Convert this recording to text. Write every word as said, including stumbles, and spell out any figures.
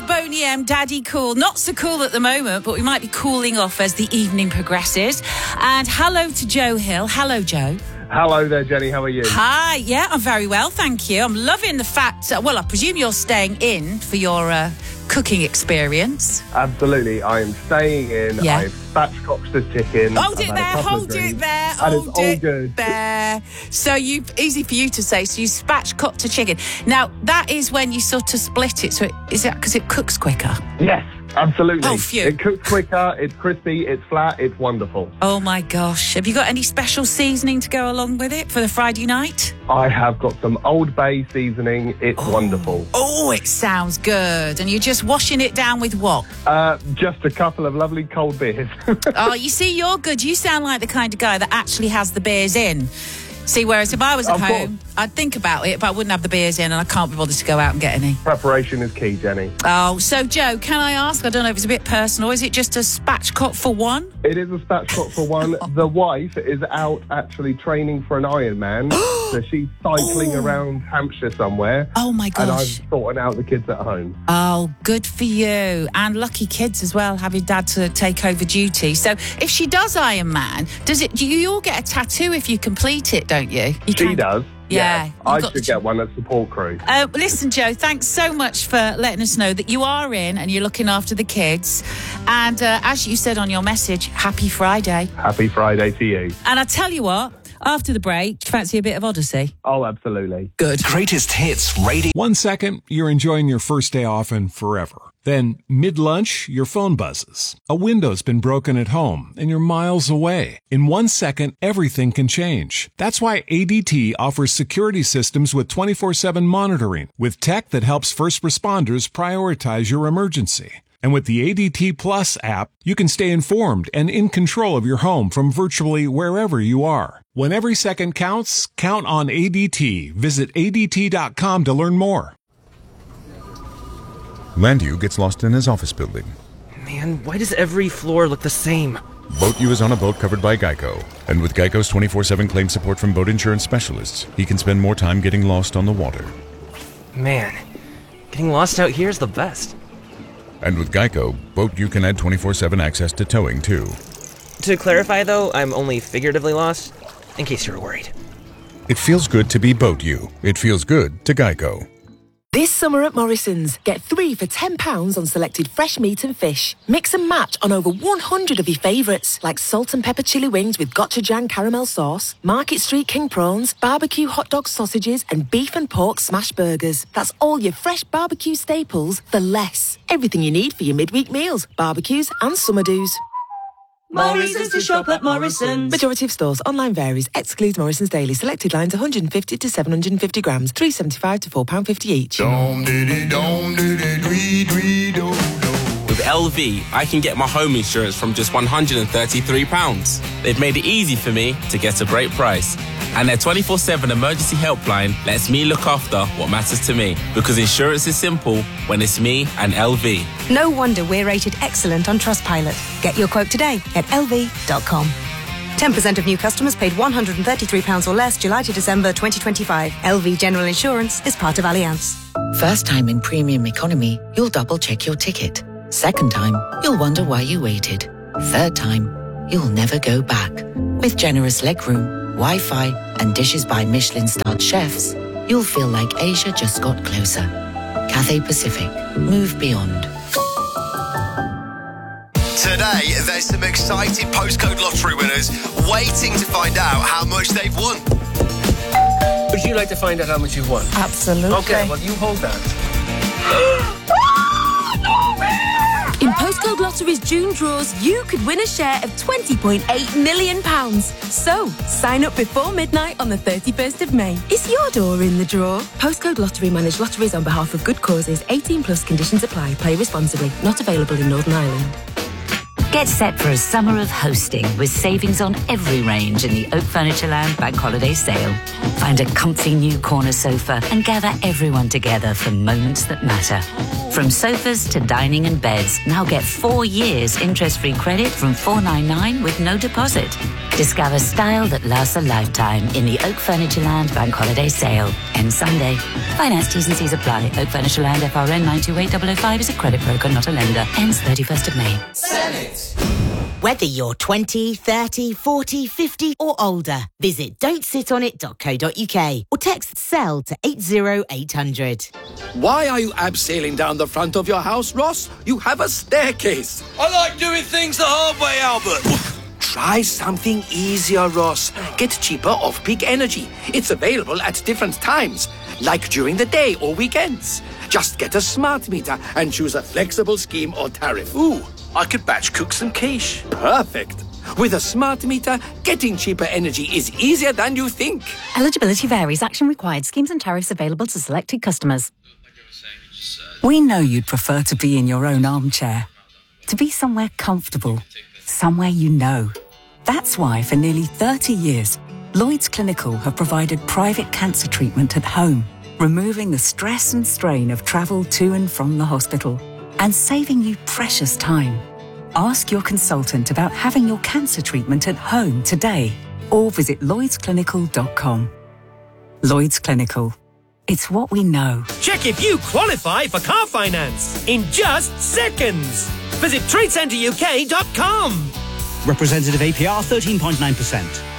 Boney M, Daddy Cool. Not so cool at the moment, but we might be cooling off as the evening progresses. And hello to Joe Hill. Hello, Joe. Hello there, Jenny. How are you? Hi. Yeah, I'm very well, thank you. I'm loving the fact... Uh, well, I presume you're staying in for your uh, cooking experience. Absolutely. I am staying in. Yeah. I've spatchcocked the chicken. Hold I've it had a there, couple of hold drinks, it there, and hold it's all it good. there. So you, easy for you to say, so you spatchcocked a chicken. Now, that is when you sort of split it, so it, is that because it cooks quicker? Yes, absolutely. Oh, phew. It cooks quicker, it's crispy, it's flat, it's wonderful. Oh my gosh. Have you got any special seasoning to go along with it for the Friday night? I have got some Old Bay seasoning. It's oh. wonderful. Oh, it sounds good. And you're just washing it down with what? Uh, just a couple of lovely cold beers. Oh, you see, you're good. You sound like the kind of guy that actually has the beers in. See, whereas if I was at Of home, course. I'd think about it, but I wouldn't have the beers in, and I can't be bothered to go out and get any. Preparation is key, Jenny. Oh, so Joe, can I ask, I don't know if it's a bit personal, is it just a spatchcock for one? It is a spatchcock for one. The wife is out actually training for an Ironman, so she's cycling Oh. around Hampshire somewhere. Oh my And I'm gosh. sorting out the kids at home. Oh, good for you. And lucky kids as well, having dad to take over duty. So if she does Iron Man, does it, do you all get a tattoo if you complete it, don't you? you She can- does. Yeah, you've I got should the- get one as support crew. Uh, listen, Joe, thanks so much for letting us know that you are in and you're looking after the kids. And uh, as you said on your message, happy Friday. Happy Friday to you. And I tell you what, after the break, do you fancy a bit of Odyssey? Oh, absolutely. Good. Greatest hits radio. One second, you're enjoying your first day off and forever. Then, mid-lunch, your phone buzzes. A window's been broken at home, and you're miles away. In one second, everything can change. That's why A D T offers security systems with twenty-four seven monitoring, with tech that helps first responders prioritize your emergency. And with the A D T Plus app, you can stay informed and in control of your home from virtually wherever you are. When every second counts, count on A D T. Visit A D T dot com to learn more. Landu gets lost in his office building. Man, why does every floor look the same? BoatU is on a boat covered by Geico. And with Geico's twenty-four seven claim support from boat insurance specialists, he can spend more time getting lost on the water. Man, getting lost out here is the best. And with Geico, BoatU can add twenty-four seven access to towing, too. To clarify, though, I'm only figuratively lost, in case you're worried. It feels good to be BoatU. It feels good to Geico. This summer at Morrison's, get three for ten pounds on selected fresh meat and fish. Mix and match on over one hundred of your favourites, like salt and pepper chili wings with gochujang caramel sauce, Market Street king prawns, barbecue hot dog sausages, and beef and pork smash burgers. That's all your fresh barbecue staples for less. Everything you need for your midweek meals, barbecues and summer do's. Morrison's to shop at Morrison's. Majority of stores. Online varies. Excludes Morrison's Daily. Selected lines one hundred fifty to seven hundred fifty grams. three pounds seventy-five to four pounds fifty each. With L V, I can get my home insurance from just one hundred thirty-three pounds. They've made it easy for me to get a great price. And their twenty-four seven emergency helpline lets me look after what matters to me. Because insurance is simple when it's me and L V. No wonder we're rated excellent on Trustpilot. Get your quote today at L V dot com. ten percent of new customers paid one hundred thirty-three pounds or less July to December twenty twenty-five. L V General Insurance is part of Allianz. First time in premium economy, you'll double check your ticket. Second time, you'll wonder why you waited. Third time, you'll never go back. With generous legroom, Wi-Fi, and dishes by Michelin-starred chefs, you'll feel like Asia just got closer. Cathay Pacific. Move beyond. Today, there's some exciting postcode lottery winners waiting to find out how much they've won. Would you like to find out how much you've won? Absolutely. Okay, well, you hold that. In Postcode Lottery's June draws, you could win a share of twenty point eight million pounds. So, sign up before midnight on the thirty-first of May. Is your door in the draw? Postcode Lottery manage lotteries on behalf of good causes. eighteen plus conditions apply. Play responsibly. Not available in Northern Ireland. Get set for a summer of hosting with savings on every range in the Oak Furnitureland Bank Holiday Sale. Find a comfy new corner sofa and gather everyone together for moments that matter. From sofas to dining and beds, now get four years interest-free credit from four ninety-nine with no deposit. Discover style that lasts a lifetime in the Oak Furnitureland Bank Holiday Sale. Ends Sunday. Finance T's and C's apply. Oak Furnitureland F R N nine two eight zero zero five is a credit broker, not a lender. Ends thirty-first of May. Senate. Whether you're twenty, thirty, forty, fifty or older, visit don't sit on it dot co dot uk or text SELL to eight zero eight hundred. Why are you abseiling down the front of your house, Ross? You have a staircase. I like doing things the hard way, Albert. Try something easier, Ross. Get cheaper off-peak energy. It's available at different times, like during the day or weekends. Just get a smart meter and choose a flexible scheme or tariff. Ooh, I could batch cook some quiche. Perfect. With a smart meter, getting cheaper energy is easier than you think. Eligibility varies. Action required. Schemes and tariffs available to selected customers. We know you'd prefer to be in your own armchair. To be somewhere comfortable. Somewhere you know. That's why for nearly thirty years, Lloyds Clinical have provided private cancer treatment at home, removing the stress and strain of travel to and from the hospital and saving you precious time. Ask your consultant about having your cancer treatment at home today or visit lloyds clinical dot com. Lloyds Clinical. It's what we know. Check if you qualify for car finance in just seconds. Visit trade centre U K dot com. Representative A P R thirteen point nine percent.